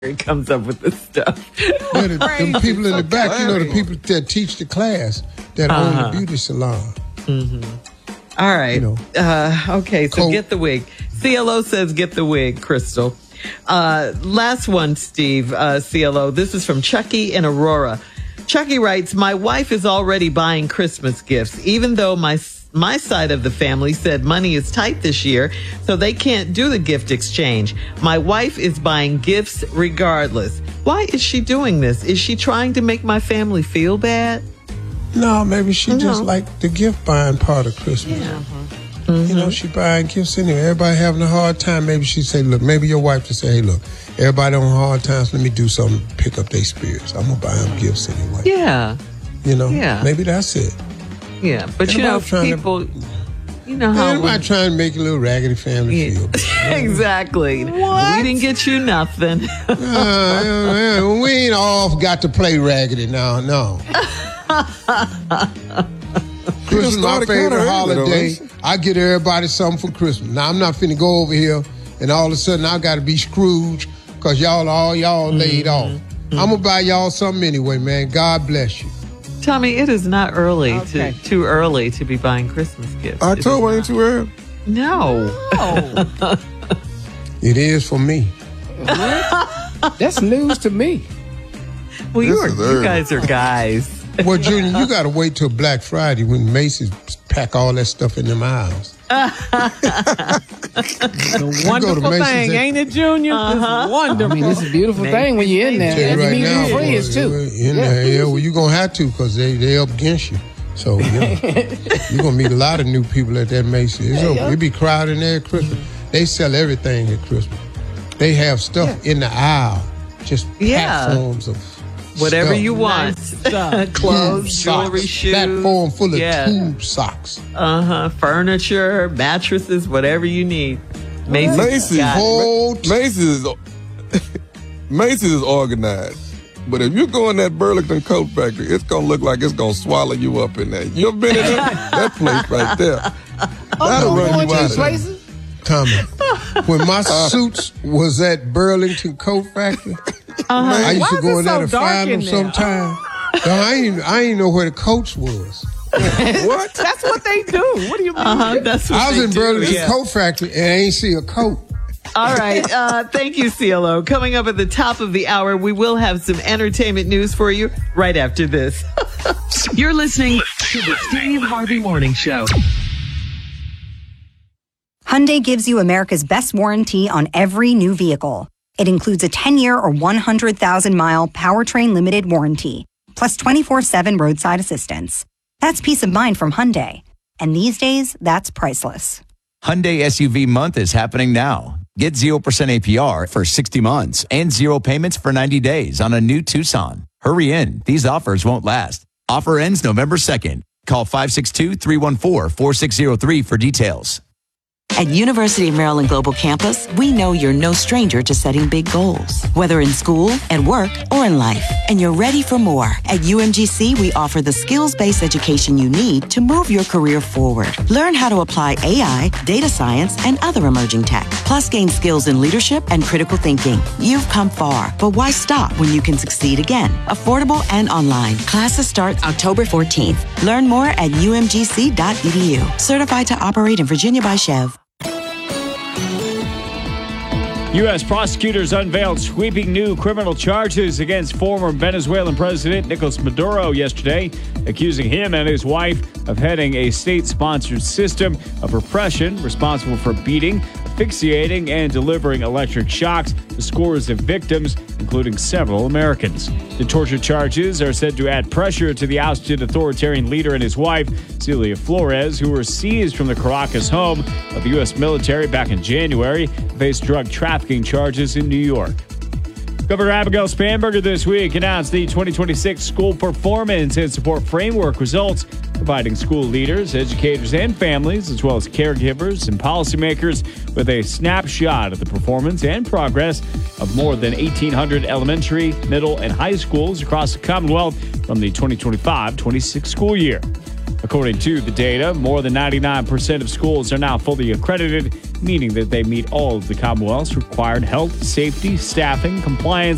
He comes up with this stuff. Yeah, the people in the back, the people that teach the class that own the beauty salon. All right. Okay, so get the wig. CLO says get the wig, Crystal. Last one, Steve, CLO. This is from Chucky in Aurora. Chucky writes, my wife is already buying Christmas gifts, even though my side of the family said money is tight this year, so they can't do the gift exchange. My wife is buying gifts regardless. Why is she doing this? Is she trying to make my family feel bad? No, maybe she just like the gift buying part of Christmas. Yeah. She buying gifts anyway. Everybody having a hard time. Maybe she say, look, maybe your wife just say, hey, look, everybody on hard times, let me do something to pick up their spirits. I'm going to buy them gifts anyway. Yeah. Maybe that's it. Yeah, but people, how... Everybody trying to make a little raggedy family feel bad. Exactly. What? We didn't get you nothing. We ain't all got to play raggedy now, no. Christmas is my favorite holiday. I get everybody something for Christmas. Now, I'm not finna go over here and all of a sudden I got to be Scrooge because y'all laid off. I'm going to buy y'all something anyway, man. God bless you. Tommy, it is not too early to be buying Christmas gifts. October ain't too early. No. It is for me. That's news to me. Well, you guys are guys. Well, Junior, you got to wait till Black Friday when Macy's pack all that stuff in them aisles. It's a wonderful thing, ain't it, Junior? It's wonderful. I mean, it's a beautiful thing when you're in there. Right now, freeze too. Well, you're going to have to because they up against you. So, you're going to meet a lot of new people at that Macy's. It be crowded in there at Christmas. They sell everything at Christmas. They have stuff in the aisle, just platforms of whatever stuff. you want. Clothes, jewelry, shoes. Platform full of tube socks. Furniture, mattresses, whatever you need. Macy's is organized. But if you go in that Burlington Coat Factory, it's going to look like it's going to swallow you up in there. You ever been in that place right there? That'll run you out of there. Tommy, when my suits was at Burlington Coat Factory, I used to go in there to find them sometime. I ain't know where the coats was. What? That's what they do. What do you mean? I was in Burlington Coat Factory and I ain't see a coat. All right. Thank you, CLO. Coming up at the top of the hour, we will have some entertainment news for you right after this. You're listening to the Steve Harvey Morning Show. Hyundai gives you America's best warranty on every new vehicle. It includes a 10-year or 100,000-mile powertrain limited warranty, plus 24/7 roadside assistance. That's peace of mind from Hyundai. And these days, that's priceless. Hyundai SUV month is happening now. Get 0% APR for 60 months and 0 payments for 90 days on a new Tucson. Hurry in. These offers won't last. Offer ends November 2nd. Call 562-314-4603 for details. At University of Maryland Global Campus, we know you're no stranger to setting big goals, whether in school, at work, or in life. And you're ready for more. At UMGC, we offer the skills-based education you need to move your career forward. Learn how to apply AI, data science, and other emerging tech. Plus, gain skills in leadership and critical thinking. You've come far, but why stop when you can succeed again? Affordable and online. Classes start October 14th. Learn more at umgc.edu. Certified to operate in Virginia by Chev. U.S. prosecutors unveiled sweeping new criminal charges against former Venezuelan President Nicolas Maduro yesterday, accusing him and his wife of heading a state-sponsored system of repression responsible for beating, asphyxiating, and delivering electric shocks to scores of victims, including several Americans. The torture charges are said to add pressure to the ousted authoritarian leader and his wife, Celia Flores, who were seized from the Caracas home of the U.S. military back in January, faced drug trafficking charges in New York. Governor Abigail Spanberger this week announced the 2026 school performance and support framework results, providing school leaders, educators, and families, as well as caregivers and policymakers, with a snapshot of the performance and progress of more than 1,800 elementary, middle, and high schools across the Commonwealth from the 2025-26 school year. According to the data, more than 99% of schools are now fully accredited, meaning that they meet all of the Commonwealth's required health, safety, staffing, compliance,